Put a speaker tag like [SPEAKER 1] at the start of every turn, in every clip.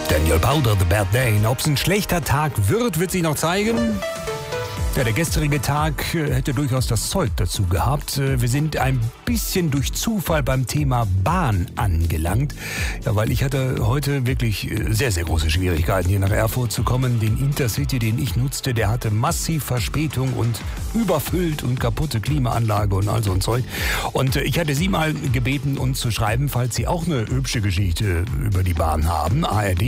[SPEAKER 1] Daniel Powder, The Bad Day. Ob es ein schlechter Tag wird sich noch zeigen. Ja, der gestrige Tag hätte durchaus das Zeug dazu gehabt. Wir sind ein bisschen durch Zufall beim Thema Bahn angelangt. Ja, weil ich hatte heute wirklich sehr, sehr große Schwierigkeiten, hier nach Erfurt zu kommen. Den Intercity, den ich nutzte, der hatte massiv Verspätung und überfüllt und kaputte Klimaanlage und all so ein Zeug. Und ich hatte Sie mal gebeten, uns zu schreiben, falls Sie auch eine hübsche Geschichte über die Bahn haben.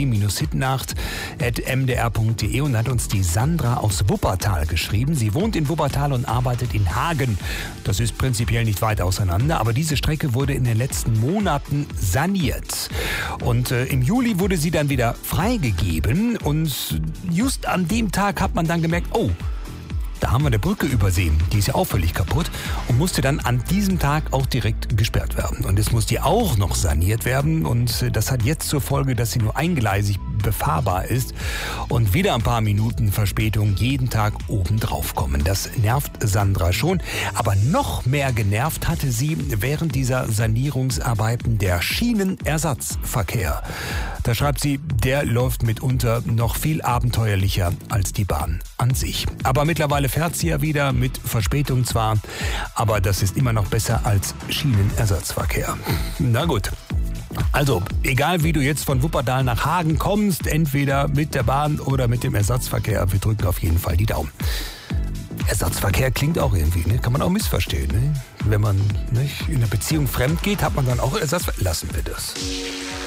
[SPEAKER 1] ard-hitnacht@mdr.de, und hat uns die Sandra aus Wuppertal geschrieben. Sie wohnt in Wuppertal und arbeitet in Hagen. Das ist prinzipiell nicht weit auseinander, aber diese Strecke wurde in den letzten Monaten saniert. Und im Juli wurde sie dann wieder freigegeben, und just an dem Tag hat man dann gemerkt, oh, da haben wir eine Brücke übersehen, die ist ja auch völlig kaputt und musste dann an diesem Tag auch direkt gesperrt werden. Und jetzt muss die auch noch saniert werden, und das hat jetzt zur Folge, dass sie nur eingleisig befahrbar ist und wieder ein paar Minuten Verspätung jeden Tag obendrauf kommen. Das nervt Sandra schon, aber noch mehr genervt hatte sie während dieser Sanierungsarbeiten der Schienenersatzverkehr. Da schreibt sie, der läuft mitunter noch viel abenteuerlicher als die Bahn an sich. Aber mittlerweile fährt sie ja wieder, mit Verspätung zwar, aber das ist immer noch besser als Schienenersatzverkehr. Na gut. Also, egal wie du jetzt von Wuppertal nach Hagen kommst, entweder mit der Bahn oder mit dem Ersatzverkehr, wir drücken auf jeden Fall die Daumen. Ersatzverkehr klingt auch irgendwie, ne? Kann man auch missverstehen. Ne? Wenn man in einer Beziehung fremd geht, hat man dann auch Ersatzverkehr. Lassen wir das.